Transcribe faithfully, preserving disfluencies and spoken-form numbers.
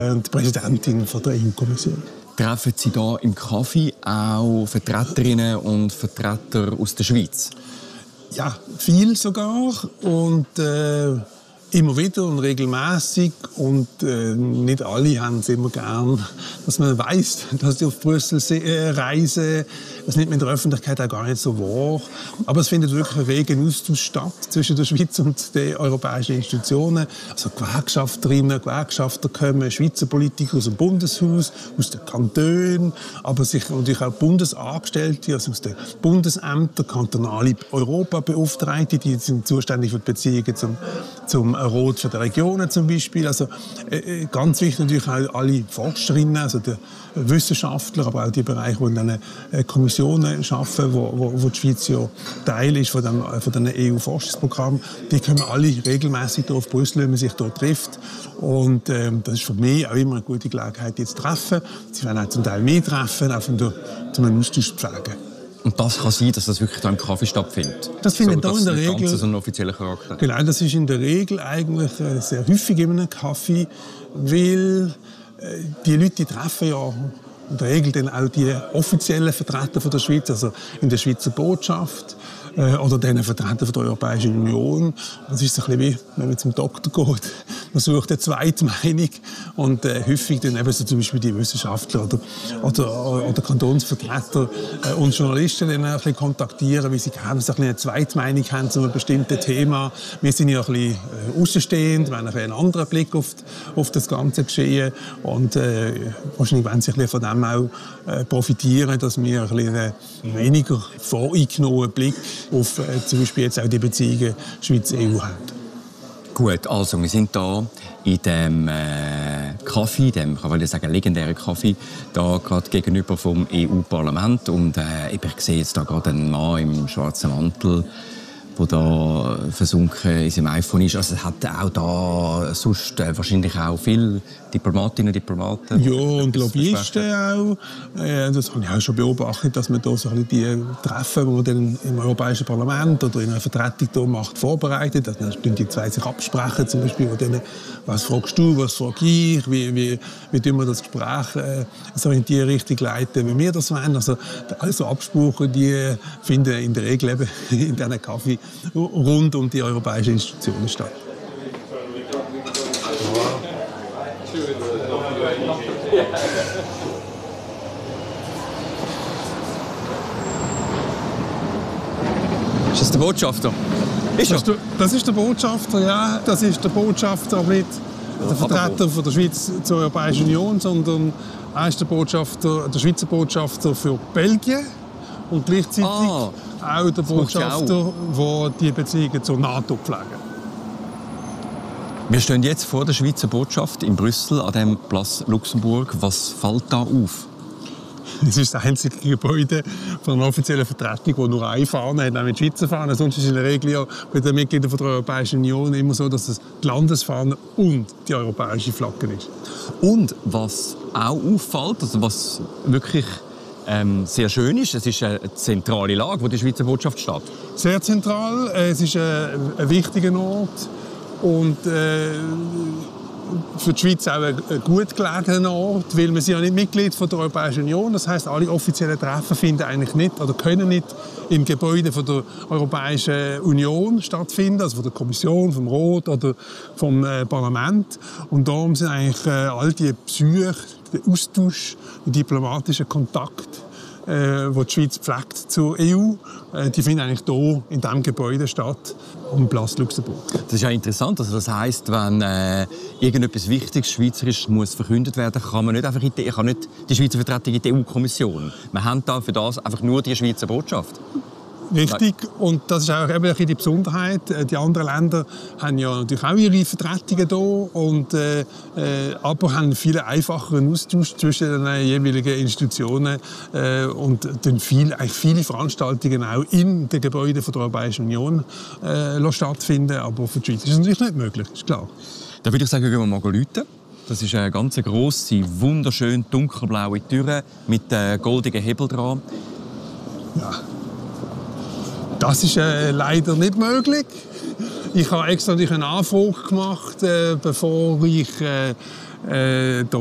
und die Präsidentin von der E U-Kommission. Treffen Sie da im Kaffee auch Vertreterinnen und Vertreter aus der Schweiz? Ja, viel sogar und äh, immer wieder und regelmäßig und äh, nicht alle haben es immer gern, dass man weiß, dass sie auf Brüssel äh, reisen. Das nimmt man in der Öffentlichkeit auch gar nicht so wahr. Aber es findet wirklich ein reger Austausch statt zwischen der Schweiz und den europäischen Institutionen. Also Gewerkschafterinnen, Gewerkschafter kommen, Schweizer Politiker aus dem Bundeshaus, aus den Kantonen, aber sich natürlich auch Bundesangestellte, also aus den Bundesämtern, kantonale Europabeauftragte, die sind zuständig für die Beziehungen zum, zum Rat für die Regionen zum Beispiel. Also äh, ganz wichtig natürlich auch alle Forscherinnen, also die Wissenschaftler, aber auch die Bereiche, die in diesen äh, Kommissionen arbeiten, wo, wo, wo die Schweiz ja Teil ist von dem von den E U-Forschungsprogramm. Die kommen alle regelmäßig hier auf Brüssel, wenn man sich dort trifft. Und äh, das ist für mich auch immer eine gute Gelegenheit, die zu treffen. Sie werden auch zum Teil mehr treffen, auch um einen Austausch zu pflegen. Und das kann sein, dass das wirklich da im Kaffee stattfindet? Das findet so, da in der Regel so einen offiziellen Charakter. Genau, das ist in der Regel eigentlich sehr häufig in einem Kaffee, weil äh, die Leute die treffen ja in der Regel dann auch die offiziellen Vertreter von der Schweiz, also in der Schweizer Botschaft äh, oder den Vertreter von der Europäischen Union. Das ist so ein bisschen wie, wenn man zum Doktor geht. Man sucht eine Zweitmeinung und äh, häufig dann eben so zum Beispiel die Wissenschaftler oder, oder, oder Kantonsvertreter äh, und Journalisten dann ein bisschen kontaktieren, weil sie gerne so ein bisschen eine Zweitmeinung haben zu einem bestimmten Thema. Wir sind ja ein bisschen äh, außenstehend, wir haben ein einen anderen Blick auf, auf das ganze Geschehen und äh, wahrscheinlich wollen sie ein bisschen von dem auch äh, profitieren, dass wir ein bisschen einen weniger voreingenommenen Blick auf äh, zum Beispiel jetzt auch die Beziehungen Schweiz-E U haben. Gut, also wir sind hier in dem äh, Kaffee, dem, kann man sagen, legendären Kaffee, da gerade gegenüber vom E U-Parlament. Und äh, ich sehe jetzt da gerade einen Mann im schwarzen Mantel, der da versunken in seinem iPhone ist. Also es hat auch da sonst äh, wahrscheinlich auch viele Diplomatinnen und Diplomaten. Ja, und Lobbyisten auch. Äh, das habe ich auch schon beobachtet, dass man da so ein bisschen die Treffen, die man dann im Europäischen Parlament oder in einer Vertretung da macht, vorbereitet. Dass dann die zwei sich absprechen, zum Beispiel, denen, was fragst du, was frage ich, wie, wie, wie tun wir das Gespräch äh, so in die Richtung leiten, wie wir das wollen. Also also Absprachen, die finden in der Regel eben in diesen Kaffee rund um die europäischen Institutionen statt. Ist das der Botschafter? Ist das, ist der, das ist der Botschafter, ja. Das ist der Botschafter, nicht der Vertreter von der Schweiz zur Europäischen Union, sondern er ist der, Botschafter, der Schweizer Botschafter für Belgien und gleichzeitig ah, auch der Botschafter, der die Beziehungen zur NATO pflegt. Wir stehen jetzt vor der Schweizer Botschaft in Brüssel an dem Place Luxemburg. Was fällt da auf? Es ist das einzige Gebäude von einer offiziellen Vertretung, das nur eine Fahne hat, nämlich die Schweizer Fahne. Sonst ist in der Regel ja bei den Mitgliedern der Europäischen Union immer so, dass es die Landesfahne und die europäische Flagge ist. Und was auch auffällt, also was wirklich ähm, sehr schön ist, es ist eine zentrale Lage, wo die Schweizer Botschaft steht. Sehr zentral. Es ist ein, ein wichtiger Ort. Und äh, für die Schweiz auch ein gut gelegener Ort, weil wir sind ja nicht Mitglied von der Europäischen Union. Das heisst, alle offiziellen Treffen finden eigentlich nicht oder können nicht im Gebäude von der Europäischen Union stattfinden, also von der Kommission, vom Rat oder vom äh, Parlament. Und darum sind eigentlich äh, all die Besuche, der Austausch, der diplomatische Kontakt, äh, die die Schweiz pflegt zur E U, äh, die finden eigentlich hier in diesem Gebäude statt, am Place Luxemburg. Das ist ja interessant. Also das heisst, wenn äh, irgendetwas Wichtiges Schweizerisch muss verkündet werden, kann man nicht einfach in die, kann nicht die Schweizer Vertretung in die E U-Kommission. Wir haben da für das einfach nur die Schweizer Botschaft. Richtig, und das ist auch eben die Besonderheit. Die anderen Länder haben ja natürlich auch ihre Vertretungen hier, und, äh, aber haben einen viel einfacheren Austausch zwischen den jeweiligen Institutionen äh, und dann viel, eigentlich viele Veranstaltungen auch in den Gebäuden der Europäischen Union äh, stattfinden. Aber für die Schweiz ist das natürlich nicht möglich, ist klar. Da würde ich sagen, gehen wir mal läuten. Das ist eine ganz grosse, wunderschön dunkelblaue Tür mit äh, goldigen Hebel dran. Ja. Das ist äh, leider nicht möglich. Ich habe extra eine Anfrage gemacht, äh, bevor ich äh, äh, da